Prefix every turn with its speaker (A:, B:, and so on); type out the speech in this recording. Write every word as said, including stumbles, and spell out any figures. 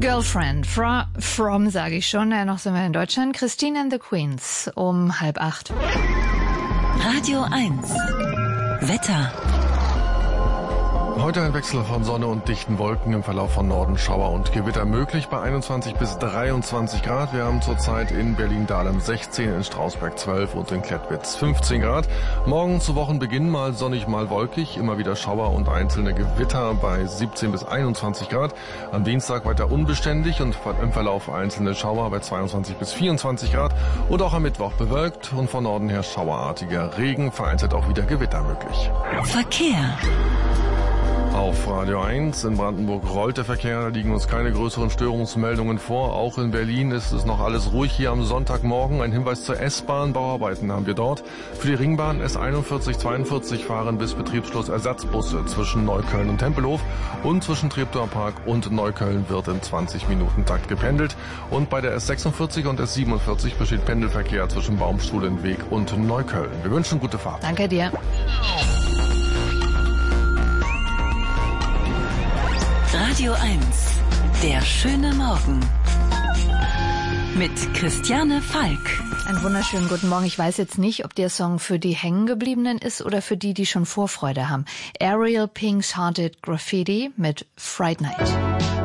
A: Girlfriend, fra, from, sage ich schon, ja, noch sind wir in Deutschland. Christine and the Queens um halb acht.
B: Radio eins. Wetter.
C: Heute ein Wechsel von Sonne und dichten Wolken, im Verlauf von Norden Schauer und Gewitter möglich bei einundzwanzig bis dreiundzwanzig Grad. Wir haben zurzeit in Berlin-Dahlem sechzehn, in Strausberg zwölf und in Klettwitz fünfzehn Grad. Morgen zu Wochenbeginn mal sonnig, mal wolkig, immer wieder Schauer und einzelne Gewitter bei siebzehn bis einundzwanzig Grad. Am Dienstag weiter unbeständig und im Verlauf einzelne Schauer bei zweiundzwanzig bis vierundzwanzig Grad. Und auch am Mittwoch bewölkt und von Norden her schauerartiger Regen, vereinzelt auch wieder Gewitter möglich.
B: Verkehr.
C: Auf Radio eins in Brandenburg rollt der Verkehr, da liegen uns keine größeren Störungsmeldungen vor. Auch in Berlin ist es noch alles ruhig hier am Sonntagmorgen. Ein Hinweis zur S-Bahn, Bauarbeiten haben wir dort. Für die Ringbahn S einundvierzig zweiundvierzig fahren bis Betriebsschluss Ersatzbusse zwischen Neukölln und Tempelhof, und zwischen Treptower Park und Neukölln wird im zwanzig Minuten Takt gependelt. Und bei der S sechsundvierzig und S siebenundvierzig besteht Pendelverkehr zwischen Baumstuhlenweg und Neukölln. Wir wünschen gute Fahrt.
A: Danke dir.
B: Radio eins. Der schöne Morgen. Mit Christiane Falk.
A: Einen wunderschönen guten Morgen. Ich weiß jetzt nicht, ob der Song für die Hängengebliebenen ist oder für die, die schon Vorfreude haben. Ariel Pink's Haunted Graffiti mit Fright Night.